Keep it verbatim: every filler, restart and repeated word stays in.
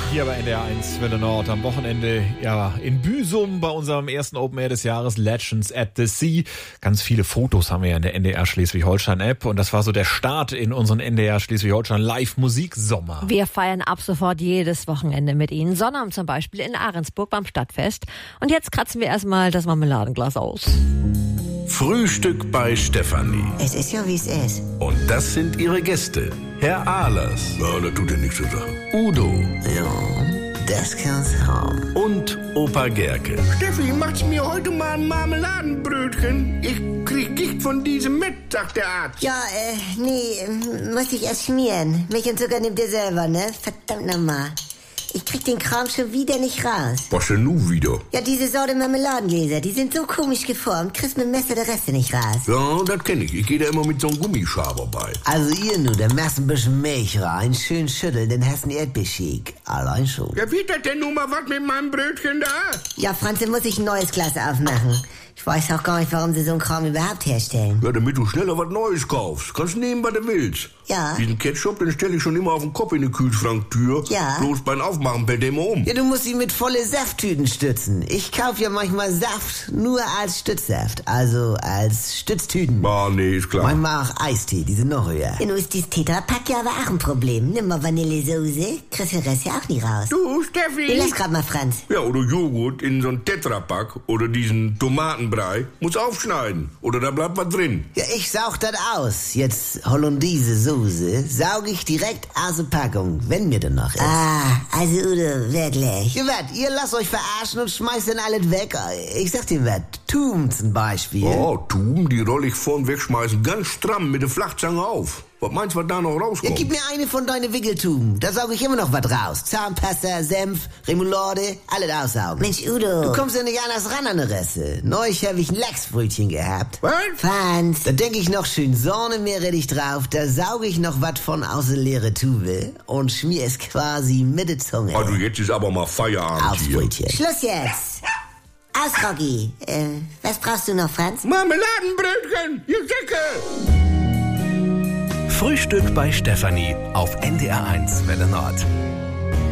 Hier bei N D R eins Welle Nord am Wochenende, ja, in Büsum bei unserem ersten Open Air des Jahres, Legends at the Sea. Ganz viele Fotos haben wir ja in der N D R Schleswig-Holstein-App und das war so der Start in unseren N D R Schleswig-Holstein Live-Musik-Sommer. Wir feiern ab sofort jedes Wochenende mit Ihnen. Sonnabend zum Beispiel in Ahrensburg beim Stadtfest. Und jetzt kratzen wir erstmal das Marmeladenglas aus. Frühstück bei Stefanie. Es ist ja, wie es ist. Und das sind ihre Gäste. Herr Ahlers. Ja, das tut ja nichts zur Sache. Udo. Ja, das kann's haben. Und Opa Gerke. Steffi, macht's mir heute mal ein Marmeladenbrötchen? Ich krieg Gicht von diesem mit, sagt der Arzt. Ja, äh, nee, muss ich erst schmieren. Milch und Zucker nimmt ihr selber, ne? Verdammt nochmal. Ich krieg den Kram schon wieder nicht raus. Was denn nun wieder? Ja, diese Sorte Marmeladengläser, die sind so komisch geformt, kriegst mit dem Messer der Reste nicht raus. Ja, das kenn ich. Ich gehe da immer mit so einem Gummischaber bei. Also ihr nur, da machst ein bisschen Milch rein, schön schütteln, dann hast du einen Erdbeershake. Allein schon. Ja, wie das denn nun mal was mit meinem Brötchen da? Ja, Franz, dann muss ich ein neues Glas aufmachen. Ich weiß auch gar nicht, warum sie so einen Kram überhaupt herstellen. Ja, damit du schneller was Neues kaufst. Kannst nehmen, was du willst. Ja. Diesen Ketchup, den stelle ich schon immer auf den Kopf in die Kühlschranktür. Ja. Bloß beim Aufmachen fällt der immer um. Ja, du musst ihn mit volle Safttüten stützen. Ich kauf ja manchmal Saft nur als Stützsaft, also als Stütztüten. Ah, nee, ist klar. Manchmal auch Eistee, die sind noch höher. Ja, nun ist dieses Tetrapack ja aber auch ein Problem. Nimm mal Vanillesoße, kriegst den Rest ja auch nie raus. Du, Steffi. Nee, lass grad mal, Franz. Ja, oder Joghurt in so einen Tetrapack oder diesen Tomatenbrei. Muss aufschneiden. Oder da bleibt was drin. Ja, ich saug das aus. Jetzt Hollandaise Soße saug ich direkt aus der Packung, wenn mir denn noch ist. Ah, also Udo, wirklich. Ja, wat, ihr lasst euch verarschen und schmeißt dann alles weg. Ich sag dir wat, Tum zum Beispiel. Oh, Tuben, die roll ich vorn wegschmeißen, ganz stramm mit der Flachzange auf. Was meinst du, was da noch Ja, rauskommt? gib mir eine von deinen Wickeltuben. Da saug ich immer noch was raus. Zahnpasta, Senf, Remoulade, alles aussaugen. Mensch, Udo. Du kommst ja nicht anders ran an die Reste. Neulich hab ich ein Lachsbrötchen gehabt. Was? Franz. Da denk ich noch schön Sahnemeerrettich drauf, da sauge ich noch was von aus der leeren Tube und schmier es quasi mit der Zunge. Also jetzt ist aber mal Feierabend Aufs hier. Brötchen. Schluss jetzt. Aus, Rocky. Äh, was brauchst du noch, Franz? Marmeladenbrötchen, ihr Säcke! Frühstück bei Stefanie auf N D R eins Welle Nord.